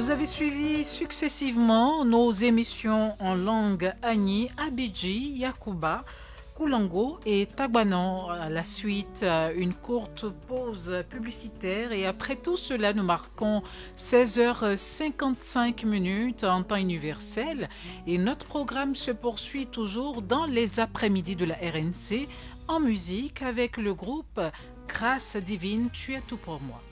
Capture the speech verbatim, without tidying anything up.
Vous avez suivi successivement nos émissions en langue Agni, Abidji, Yakuba, Koulango et Tagbanan. À la suite, euh, une courte pause publicitaire et après tout cela, nous marquons seize heures cinquante-cinq minutes en temps universel et notre programme se poursuit toujours dans les après-midi de la R N C en musique avec le groupe Grâce divine, tu es tout pour moi.